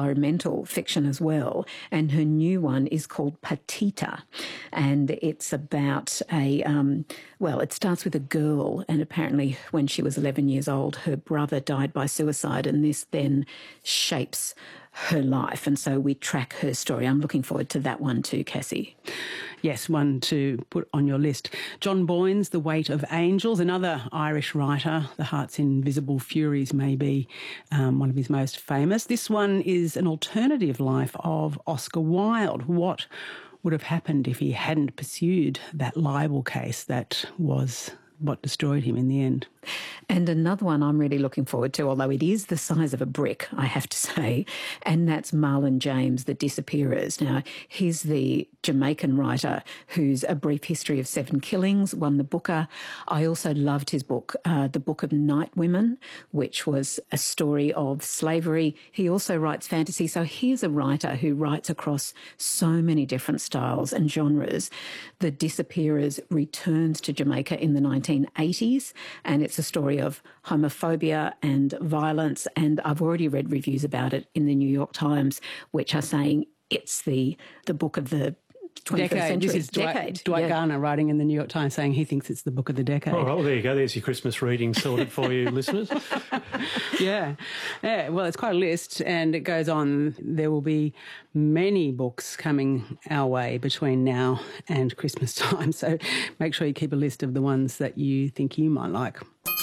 environmental fiction as well. And her new one is called Patita. And it's about it starts with a girl, and apparently when she was 11 years old, her brother died by suicide, and this then shapes her life. And so we track her story. I'm looking forward to that one too, Cassie. Yes, one to put on your list. John Boyne's The Weight of Angels, another Irish writer. The Heart's Invisible Furies may be one of his most famous. This one is an alternative life of Oscar Wilde. What would have happened if he hadn't pursued that libel case that was what destroyed him in the end? And another one I'm really looking forward to, although it is the size of a brick, I have to say, and that's Marlon James, The Disappearers. Now, he's the Jamaican writer whose A Brief History of Seven Killings won the Booker. I also loved his book, The Book of Night Women, which was a story of slavery. He also writes fantasy, so here's a writer who writes across so many different styles and genres. The Disappearers returns to Jamaica in the 1980s, and it's a story of homophobia and violence, and I've already read reviews about it in the New York Times, which are saying it's the book of the 21st century. This is Dwight Garner writing in the New York Times saying he thinks it's the book of the decade. Oh, well, there you go. There's your Christmas reading sorted for you, listeners. Yeah. Well, it's quite a list, and it goes on. There will be many books coming our way between now and Christmas time, so make sure you keep a list of the ones that you think you might like.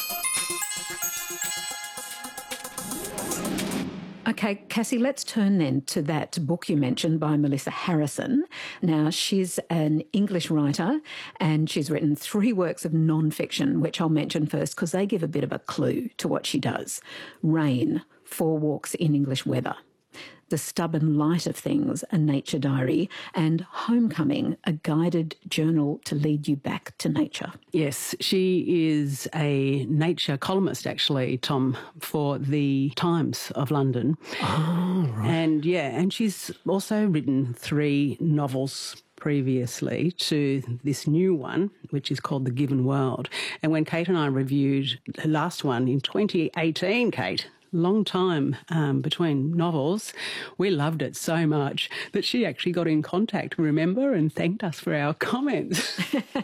Okay, Cassie, let's turn then to that book you mentioned by Melissa Harrison. Now, she's an English writer and she's written 3 works of non-fiction, which I'll mention first because they give a bit of a clue to what she does. Rain, 4 Walks in English Weather. The Stubborn Light of Things, a nature diary, and Homecoming, a guided journal to lead you back to nature. Yes, she is a nature columnist, actually, Tom, for the Times of London. Oh, right. And she's also written 3 novels previously to this new one, which is called The Given World. And when Kate and I reviewed the last one in 2018, Kate, long time between novels, we loved it so much that she actually got in contact, remember, and thanked us for our comments.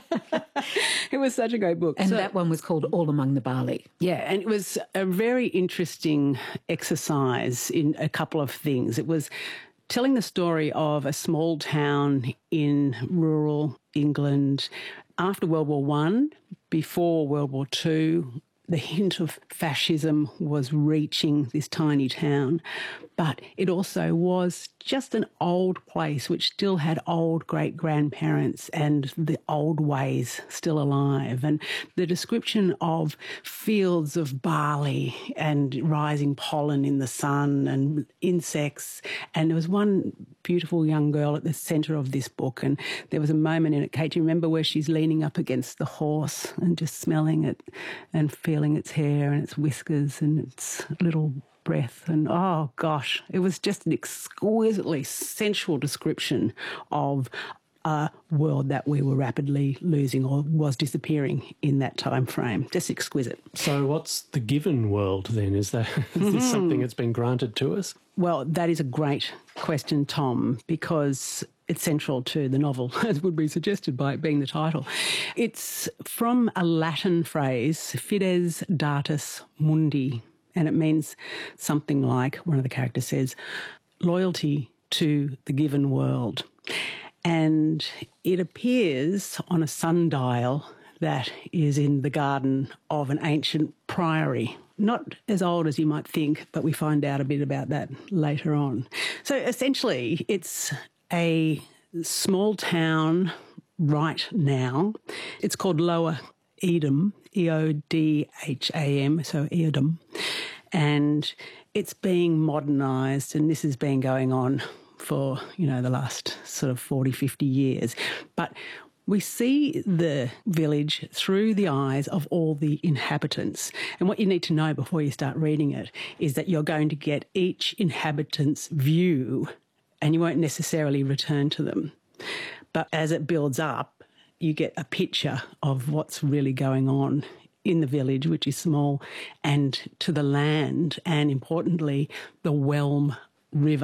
It was such a great book. And that one was called All Among the Barley. Yeah, and it was a very interesting exercise in a couple of things. It was telling the story of a small town in rural England after World War I, before World War II. The hint of fascism was reaching this tiny town, but it also was just an old place which still had old great-grandparents and the old ways still alive. And the description of fields of barley and rising pollen in the sun and insects. And there was one beautiful young girl at the centre of this book, and there was a moment in it, Kate, do you remember, where she's leaning up against the horse and just smelling it and feeling its hair and its whiskers and its little breath, and oh gosh, it was just an exquisitely sensual description of a world that we were rapidly losing or was disappearing in that time frame. Just exquisite. So what's the given world then? Is this something that's been granted to us? Well, that is a great question, Tom, because it's central to the novel, as would be suggested by it being the title. It's from a Latin phrase, fides datus mundi, and it means something like, one of the characters says, loyalty to the given world. And it appears on a sundial that is in the garden of an ancient priory. Not as old as you might think, but we find out a bit about that later on. So essentially, it's a small town right now. It's called Lower Edam, Eodham, so Eodham. And it's being modernised, and this has been going on for, the last sort of 40, 50 years. But we see the village through the eyes of all the inhabitants. And what you need to know before you start reading it is that you're going to get each inhabitant's view and you won't necessarily return to them. But as it builds up, you get a picture of what's really going on in the village, which is small, and to the land, and importantly, the Whelm River.